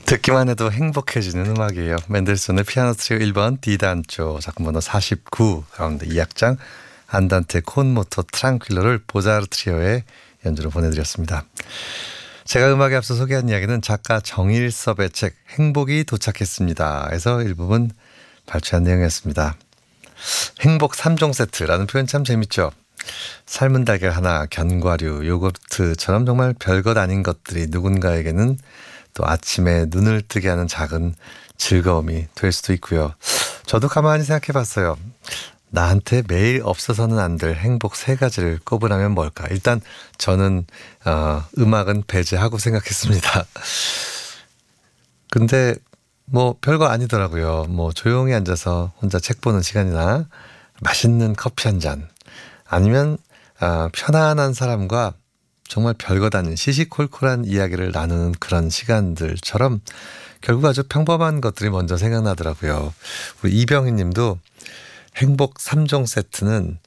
듣기만 해도 행복해지는 음악이에요. 맨델슨의 피아노 트리오 1번 D단조 작품번호 49 가운데 2악장 안단테 콘 모토 트랑퀼로를 보자르 트리오의 연주로 보내드렸습니다. 제가 음악에 앞서 소개한 이야기는 작가 정일섭의 책 행복이 도착했습니다. 에서 일부분 발췌한 내용이었습니다. 행복 3종 세트라는 표현 참 재밌죠. 삶은 달걀 하나, 견과류, 요거트처럼 정말 별것 아닌 것들이 누군가에게는 또 아침에 눈을 뜨게 하는 작은 즐거움이 될 수도 있고요. 저도 가만히 생각해 봤어요. 나한테 매일 없어서는 안 될 행복 3가지를 꼽으라면 뭘까? 일단 저는 음악은 배제하고 생각했습니다. 근데 뭐 별거 아니더라고요. 뭐 조용히 앉아서 혼자 책 보는 시간이나 맛있는 커피 한 잔, 아니면 편안한 사람과 정말 별것 아닌 시시콜콜한 이야기를 나누는 그런 시간들처럼 결국 아주 평범한 것들이 먼저 생각나더라고요. 우리 이병희 님도 행복 3종 세트는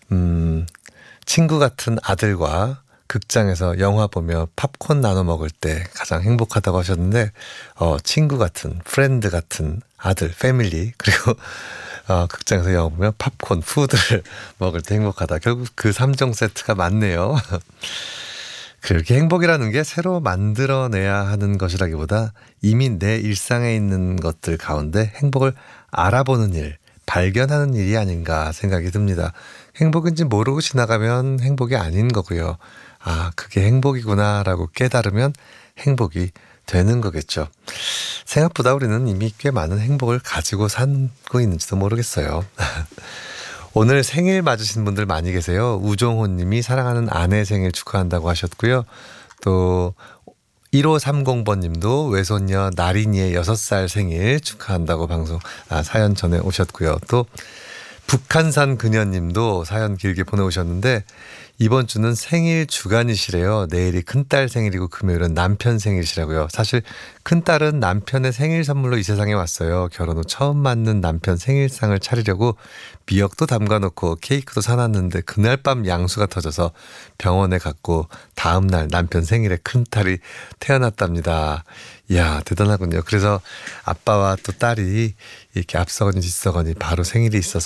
친구 같은 아들과 극장에서 영화 보며 팝콘 나눠 먹을 때 가장 행복하다고 하셨는데 친구 같은, 프렌드 같은 아들, 패밀리, 그리고 극장에서 영화 보며 팝콘, 푸드를 먹을 때 행복하다. 결국 그 3종 세트가 맞네요. 그렇게 행복이라는 게 새로 만들어내야 하는 것이라기보다 이미 내 일상에 있는 것들 가운데 행복을 알아보는 일, 발견하는 일이 아닌가 생각이 듭니다. 행복인지 모르고 지나가면 행복이 아닌 거고요. 아, 그게 행복이구나라고 깨달으면 행복이 되는 거겠죠. 생각보다 우리는 이미 꽤 많은 행복을 가지고 살고 있는지도 모르겠어요. 오늘 생일 맞으신 분들 많이 계세요. 우종호 님이 사랑하는 아내 생일 축하한다고 하셨고요. 또 1530번 님도 외손녀 나린이의 6살 생일 축하한다고 사연 전해 오셨고요. 또 북한산 그녀님도 사연 길게 보내오셨는데 이번 주는 생일 주간이시래요. 내일이 큰딸 생일이고 금요일은 남편 생일이시라고요. 사실 큰딸은 남편의 생일 선물로 이 세상에 왔어요. 결혼 후 처음 맞는 남편 생일상을 차리려고 미역도 담가놓고 케이크도 사놨는데 그날 밤 양수가 터져서 병원에 갔고 다음날 남편 생일에 큰딸이 태어났답니다. 이야, 대단하군요. 그래서 아빠와 또 딸이 이렇게 앞서거니 뒤서거니 바로 생일이 있어서